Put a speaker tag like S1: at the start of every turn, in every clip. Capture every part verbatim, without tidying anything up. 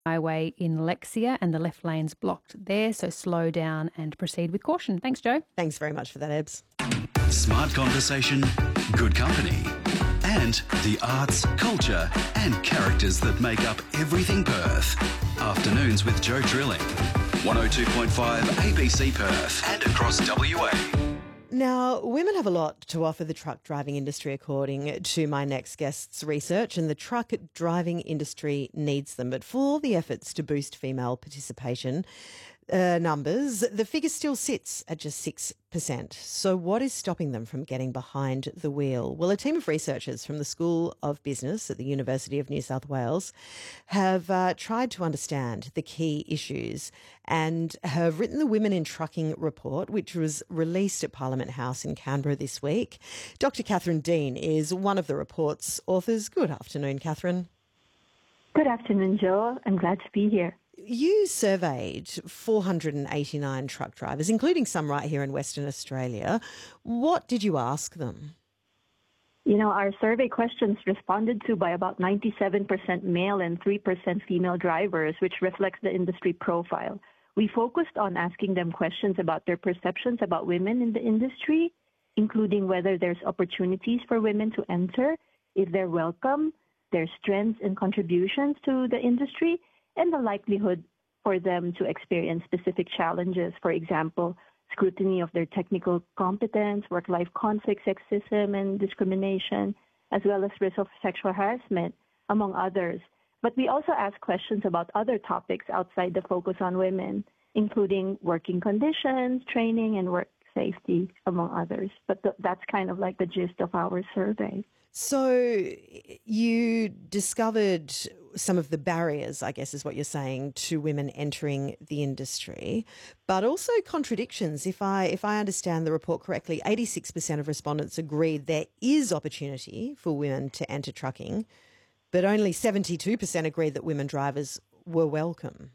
S1: highway in Lexia and the left lane's blocked there, so slow down and proceed with caution. Thanks, Joe.
S2: Thanks very much for that, Ebbs.
S3: Smart conversation, good company, and the arts, culture and characters that make up everything Perth. Afternoons with Joe Drilling. one oh two point five A B C Perth and across W A.
S2: Now, women have a lot to offer the truck driving industry, according to my next guest's research, and the truck driving industry needs them. But for all the efforts to boost female participation uh, numbers, the figure still sits at just six percent. So what is stopping them from getting behind the wheel? Well, a team of researchers from the School of Business at the University of New South Wales have uh, tried to understand the key issues and have written the Women in Trucking report, which was released at Parliament House in Canberra this week. Doctor Catherine Dean is one of the report's authors. Good afternoon, Catherine.
S4: Good afternoon, Joe. I'm glad to be here.
S2: You surveyed four hundred eighty-nine truck drivers, including some right here in Western Australia. What did you ask them?
S4: You know, our survey questions responded to by about ninety-seven percent male and three percent female drivers, which reflects the industry profile. We focused on asking them questions about their perceptions about women in the industry, including whether there's opportunities for women to enter, if they're welcome, their strengths and contributions to the industry, and the likelihood for them to experience specific challenges, for example, scrutiny of their technical competence, work-life conflict, sexism and discrimination, as well as risk of sexual harassment, among others. But we also asked questions about other topics outside the focus on women, including working conditions, training, and work safety, among others. But th- that's kind of like the gist of our survey.
S2: So you discovered some of the barriers, I guess is what you're saying, to women entering the industry, but also contradictions. If I if I understand the report correctly, eighty-six percent of respondents agreed there is opportunity for women to enter trucking, but only seventy-two percent agreed that women drivers were welcome.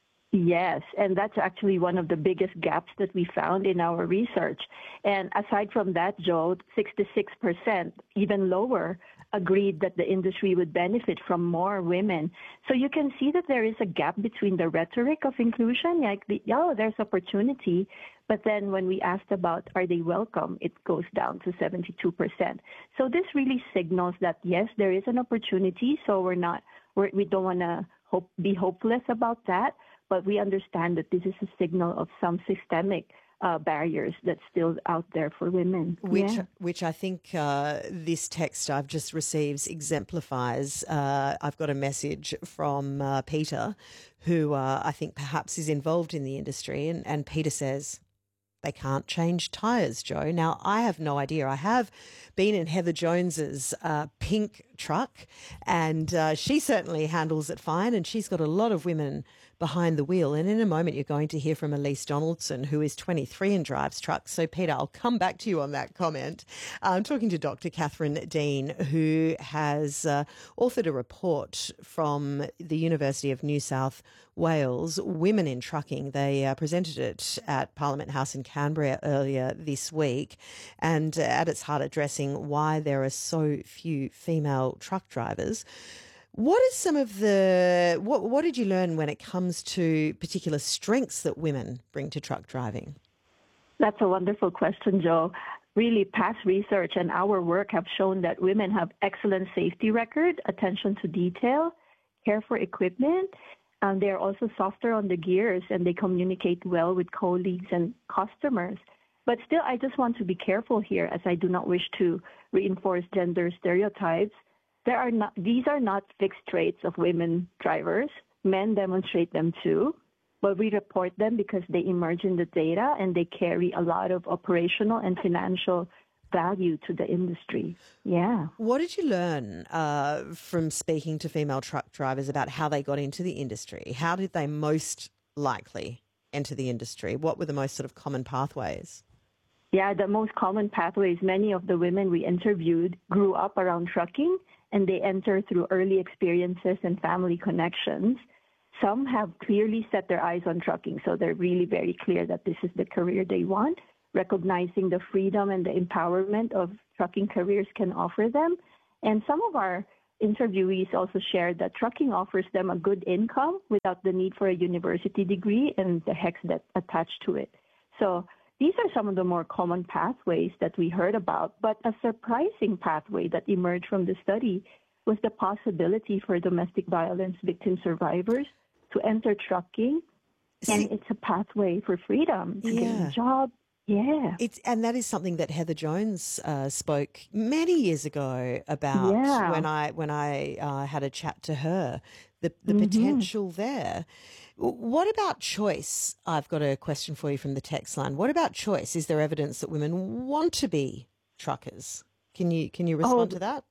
S4: Yes, and that's actually one of the biggest gaps that we found in our research. And aside from that, Joe, sixty-six percent, even lower, agreed that the industry would benefit from more women. So you can see that there is a gap between the rhetoric of inclusion, like, the, oh, there's opportunity, but then when we asked about are they welcome, it goes down to seventy-two percent. So this really signals that, yes, there is an opportunity, so we're not, we're, we don't want to hope, be hopeless about that. But we understand that this is a signal of some systemic uh, barriers that's still out there for women.
S2: Which,
S4: yeah.
S2: which I think uh, this text I've just received exemplifies. Uh, I've got a message from uh, Peter, who uh, I think perhaps is involved in the industry, and, and Peter says, they can't change tyres, Joe. Now, I have no idea. I have been in Heather Jones's uh, pink truck, and uh, she certainly handles it fine, and she's got a lot of women behind the wheel. And in a moment, you're going to hear from Elise Donaldson, who is twenty-three and drives trucks. So, Peter, I'll come back to you on that comment. I'm talking to Doctor Catherine Dean, who has uh, authored a report from the University of New South Wales, Women in Trucking. They uh, presented it at Parliament House in Canberra earlier this week, and uh, at its heart addressing why there are so few female truck drivers. What are some of the, what, what did you learn when it comes to particular strengths that women bring to truck driving?
S4: That's a wonderful question, Joe. Really, past research and our work have shown that women have excellent safety record, attention to detail, care for equipment, and they're also softer on the gears, and they communicate well with colleagues and customers. But still, I just want to be careful here, as I do not wish to reinforce gender stereotypes. There are not, these are not fixed traits of women drivers. Men demonstrate them too, but we report them because they emerge in the data and they carry a lot of operational and financial value to the industry. Yeah.
S2: What did you learn uh, from speaking to female truck drivers about how they got into the industry? How did they most likely enter the industry? What were the most sort of common pathways?
S4: Yeah, the most common pathways, many of the women we interviewed grew up around trucking, and they enter through early experiences and family connections. Some have clearly set their eyes on trucking, so they're really very clear that this is the career they want, recognizing the freedom and the empowerment of trucking careers can offer them. And some of our interviewees also shared that trucking offers them a good income without the need for a university degree and the H E C debt attached to it. So these are some of the more common pathways that we heard about, but a surprising pathway that emerged from the study was the possibility for domestic violence victim survivors to enter trucking,
S2: See,
S4: and it's a pathway for freedom to
S2: yeah.
S4: get a job. Yeah.
S2: It's, and that is something that Heather Jones uh, spoke many years ago about
S4: Yeah.
S2: when I when I uh, had a chat to her, the, the
S4: Mm-hmm.
S2: potential there. W- What about choice? I've got a question for you from the text line. What about choice? Is there evidence that women want to be truckers? Can you can you respond
S4: Oh,
S2: to that?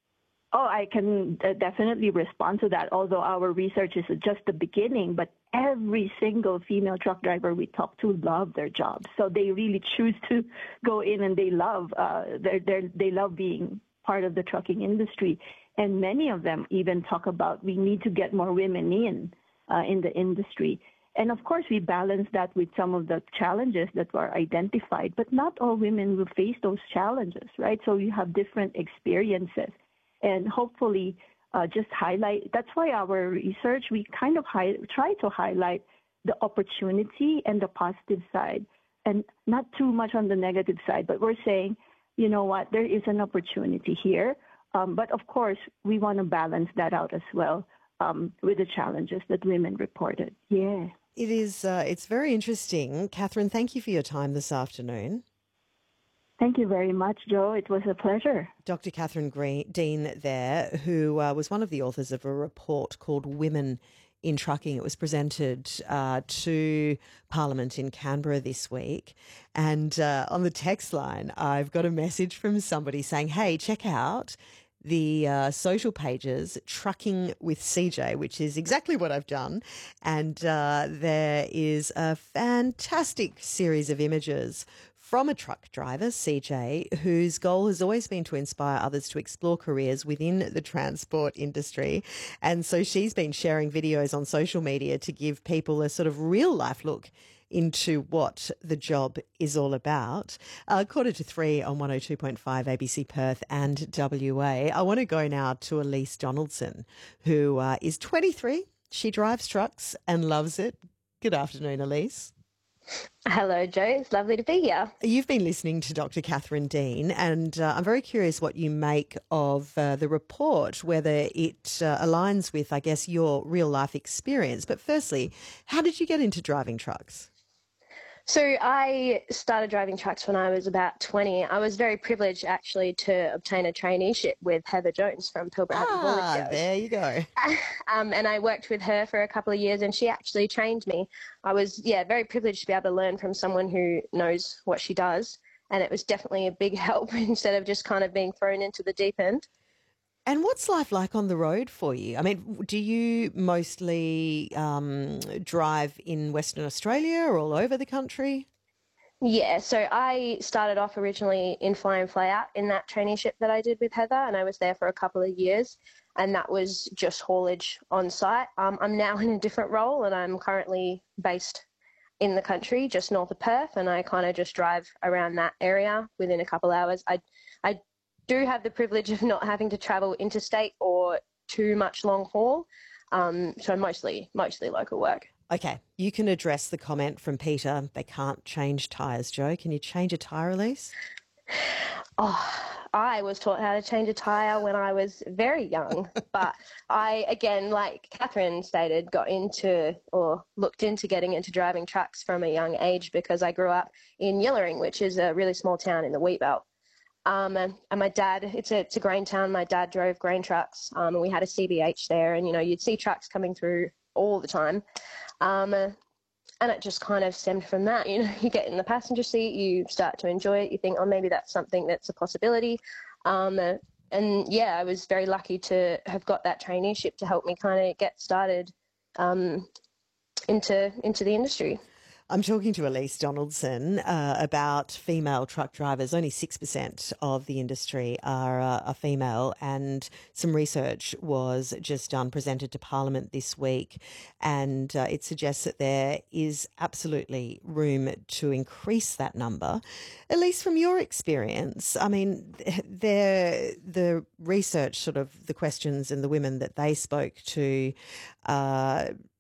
S4: Oh, I can uh, definitely respond to that, although our research is just the beginning. But every single female truck driver we talk to love their jobs. So they really choose to go in, and they love, uh, they're, they're, they love being part of the trucking industry. And many of them even talk about we need to get more women in, uh, in the industry. And of course, we balance that with some of the challenges that were identified, but not all women will face those challenges, right? So you have different experiences. And hopefully uh, just highlight, that's why our research, we kind of high, try to highlight the opportunity and the positive side, and not too much on the negative side, but we're saying, you know what, there is an opportunity here. Um, but of course, we want to balance that out as well um, with the challenges that women reported. Yeah.
S2: It is. Uh, it's very interesting. Catherine, thank you for your time this afternoon.
S4: Thank you very much, Joe. It was a pleasure.
S2: Doctor Catherine Green, Dean there, who uh, was one of the authors of a report called Women in Trucking. It was presented uh, to Parliament in Canberra this week. And uh, on the text line, I've got a message from somebody saying, hey, check out the uh, social pages Trucking with C J, which is exactly what I've done. And uh, there is a fantastic series of images from a truck driver, C J, whose goal has always been to inspire others to explore careers within the transport industry. And so she's been sharing videos on social media to give people a sort of real life look into what the job is all about. Uh, quarter to three on one oh two point five A B C Perth and W A. I want to go now to Elise Donaldson, who uh, is twenty-three. She drives trucks and loves it. Good afternoon, Elise.
S5: Hello, Joe. It's lovely to be here.
S2: You've been listening to Doctor Catherine Dean, and uh, I'm very curious what you make of uh, the report, whether it uh, aligns with, I guess, your real life experience. But firstly, how did you get into driving trucks?
S5: So I started driving trucks when I was about twenty. I was very privileged, actually, to obtain a traineeship with Heather Jones from Pilbara Happy Haulage
S2: Ah,
S5: Girls.
S2: there you go.
S5: Um, and I worked with her for a couple of years, and she actually trained me. I was, yeah, very privileged to be able to learn from someone who knows what she does. And it was definitely a big help instead of just kind of being thrown into the deep end.
S2: And what's life like on the road for you? I mean, do you mostly um, drive in Western Australia or all over the country?
S5: Yeah, so I started off originally in Fly In Fly Out in that traineeship that I did with Heather, and I was there for a couple of years, and that was just haulage on site. Um, I'm now in a different role, and I'm currently based in the country, just north of Perth, and I kind of just drive around that area within a couple hours. I, I do have the privilege of not having to travel interstate or too much long haul, um, so mostly mostly local work.
S2: Okay, you can address the comment from Peter. They can't change tyres, Joe. Can you change a tyre, Elise?
S5: Oh, I was taught how to change a tyre when I was very young, but I, again, like Catherine stated, got into or looked into getting into driving trucks from a young age because I grew up in Yillering, which is a really small town in the wheat belt. Um, and, and my dad, it's a, it's a grain town. My dad drove grain trucks, um, and we had a C B H there, and, you know, you'd see trucks coming through all the time. Um, uh, and it just kind of stemmed from that. You know, you get in the passenger seat, you start to enjoy it, you think, oh, maybe that's something that's a possibility. Um, uh, and, yeah, I was very lucky to have got that traineeship to help me kind of get started um, into into the industry.
S2: I'm talking to Elise Donaldson uh, about female truck drivers. Only six percent of the industry are, uh, are female, and some research was just done, presented to Parliament this week, and uh, it suggests that there is absolutely room to increase that number. Elise, from your experience, I mean, the, the research, sort of the questions and the women that they spoke to, uh,